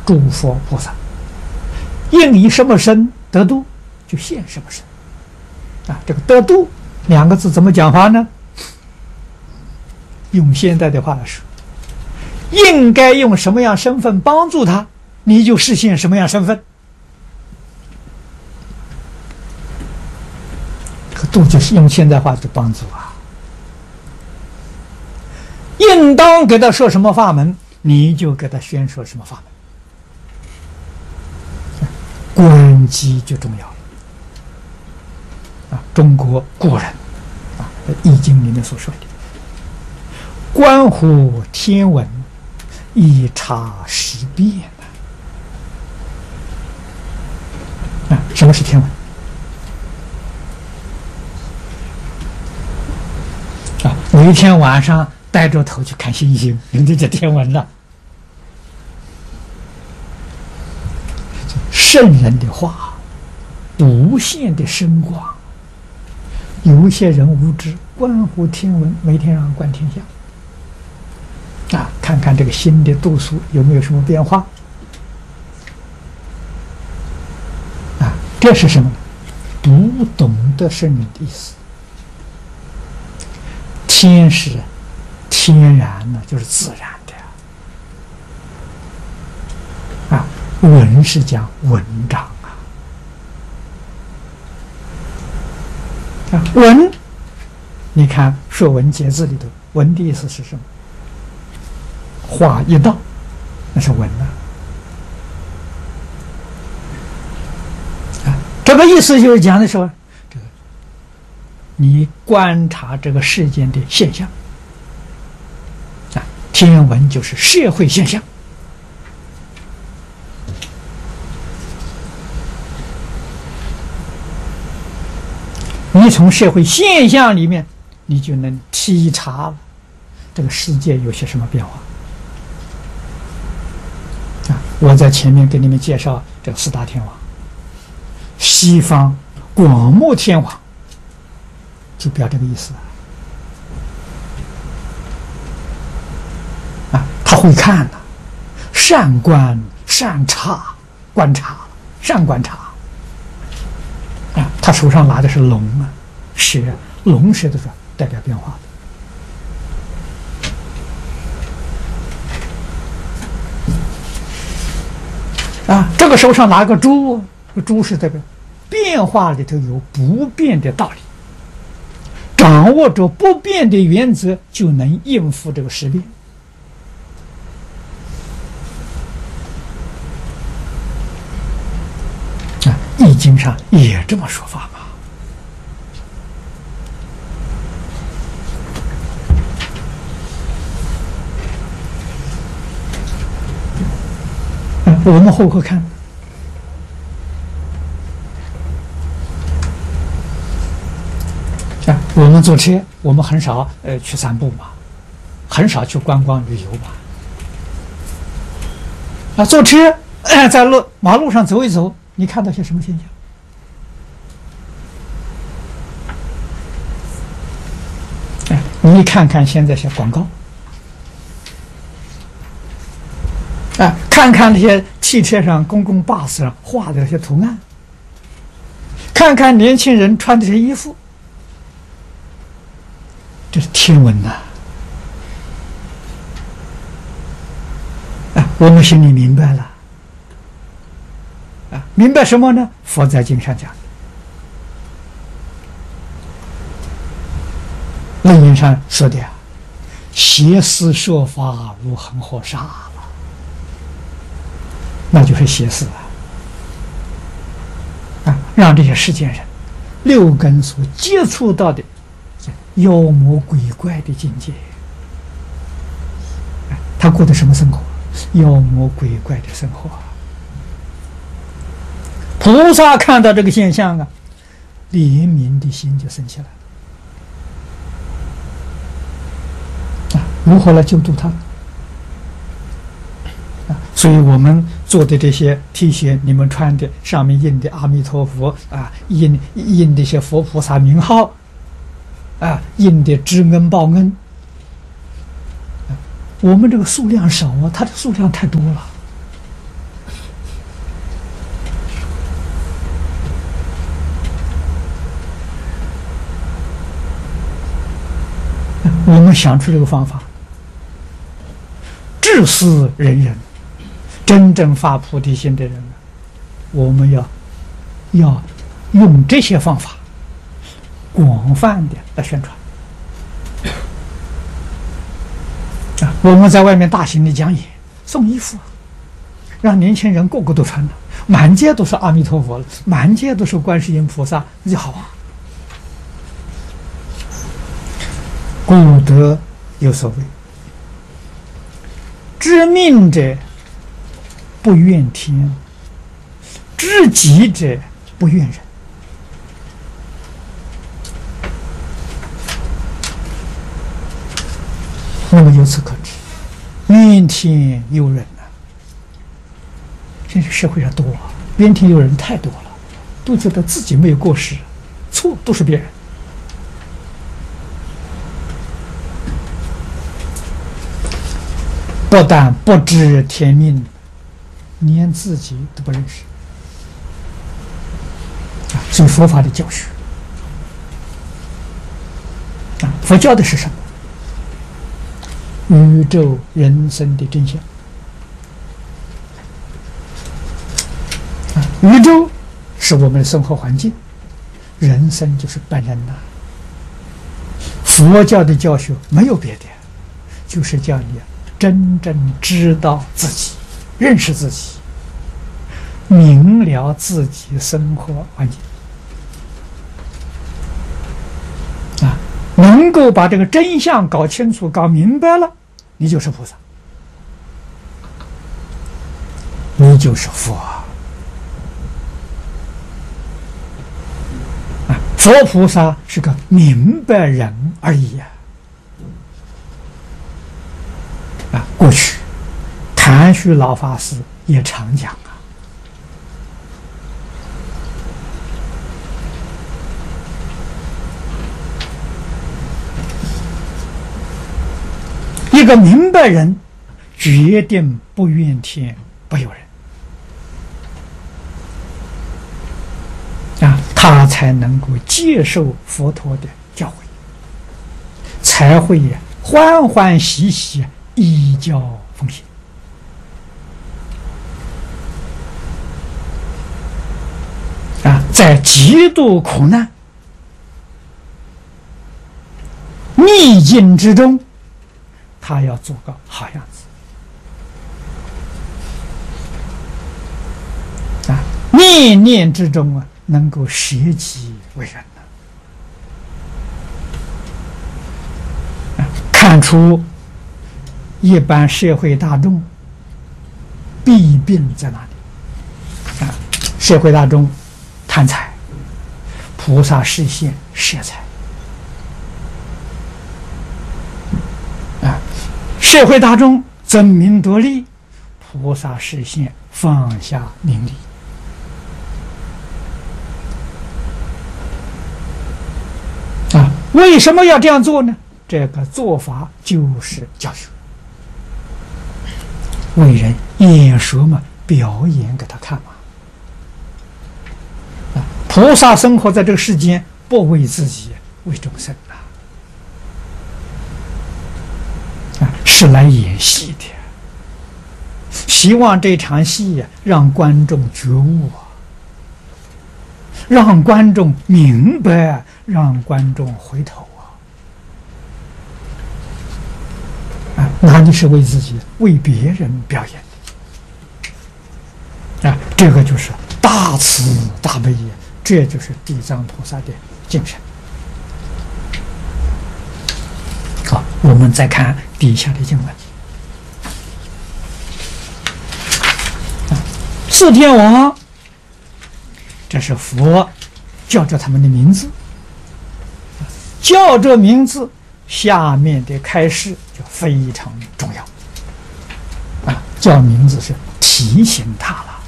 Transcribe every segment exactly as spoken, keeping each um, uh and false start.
诸佛菩萨，应以什么身得度，就现什么身。啊，这个得度两个字怎么讲法呢？用现代的话来说，应该用什么样身份帮助他，你就实现什么样身份。可度就是用现代话的帮助啊。应当给他说什么法门，你就给他宣说什么法门。观机就重要了啊！中国古人啊，《易经》里面所说的“观乎天文，以察时变”啊，什么是天文？啊，有一天晚上带着头去看星星，人家叫天文了。圣人的话，无限的深广。有一些人无知，观乎天文，每天让观天象，啊，看看这个心的度数有没有什么变化，啊，这是什么呢？不懂得圣人的意思。天是天然的，就是自然的啊。文是讲文章啊，啊文，你看《说文解字》里头，文的意思是什么？话一道，那是文啊。啊，这个意思就是讲的说，这个你观察这个世间的现象，啊，天文就是社会现象。你从社会现象里面，你就能体察了这个世界有些什么变化。啊，我在前面给你们介绍这个四大天王，西方广目天王，就表这个意思啊，他会看的，善观善察，观察善观察。啊，他手上拿的是龙啊，蛇，龙蛇的时候代表变化的。啊，这个手上拿个猪，猪是代表变化里头有不变的道理，掌握着不变的原则，就能应付这个时变。易经上也这么说法嘛。嗯，我们后后看啊，我们坐车，我们很少呃去散步嘛，很少去观光旅游嘛。啊，坐车、呃、在路马路上走一走。你看到些什么现象？哎，你看看现在些广告，啊，看看那些汽车上、公共巴士上画的那些图案，看看年轻人穿的这些衣服，这是天文呐！啊，我们心里明白了。啊，明白什么呢？佛在经上讲，论言上说的啊，邪思说法如恒河沙了，那就是邪思啊！啊，让这些世间人六根所接触到的妖魔鬼怪的境界，啊，他过的什么生活？妖魔鬼怪的生活。菩萨看到这个现象啊，怜悯的心就生起来了啊！如何来救度他啊？所以我们做的这些 T 恤，你们穿的上面印的阿弥陀佛啊，印印这些佛菩萨名号啊，印的知恩报恩啊，我们这个数量少啊，它的数量太多了。 我们想出这个方法，至死人人，真正发菩提心的人，我们要要用这些方法广泛的来宣传。啊，我们在外面大型的讲演，送衣服，让年轻人个个都穿了，满街都是阿弥陀佛了，满街都是观世音菩萨，那就好啊。故德有所谓，知命者不怨天，知己者不怨人。那么由此可知，怨天尤人啊，这个社会上多啊，怨天尤人太多了，都觉得自己没有过失，错都是别人。不但不知天命，连自己都不认识啊！所以佛法的教学啊，佛教的是什么？宇宙人生的真相啊！宇宙是我们的生活环境，人生就是本人呐。佛教的教学没有别的，就是叫你真正知道自己，认识自己，明了自己生活环境啊，能够把这个真相搞清楚、搞明白了，你就是菩萨，你就是佛啊！佛菩萨是个明白人而已呀、啊！啊，过去谭旭老法师也常讲啊，一个明白人决定不怨天不尤人啊，他才能够接受佛陀的教诲，才会欢欢喜喜依教奉行啊，在极度苦难逆境之中，他要做个好样子啊！念念之中啊，能够舍己为人啊，看出一般社会大众弊病在哪里啊？社会大众贪财，菩萨示现舍财啊；社会大众争名夺利，菩萨示现放下名利啊。为什么要这样做呢？这个做法就是教学，为人演说嘛，表演给他看嘛。啊，菩萨生活在这个世间，不为自己，为众生啊，啊，是来演戏的。希望这场戏呀、啊，让观众觉悟啊，让观众明白，让观众回头啊！啊，哪里是为自己，为别人表演的啊？这个就是大慈大悲，这就是地藏菩萨的精神。好，我们再看底下的经文。四天王，这是佛叫着他们的名字，叫这名字，下面的开示就非常重要啊！叫名字是提醒他了。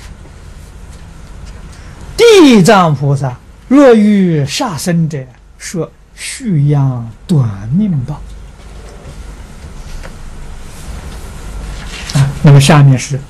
地藏菩萨若遇杀生者，说须养短命报啊。那么下面是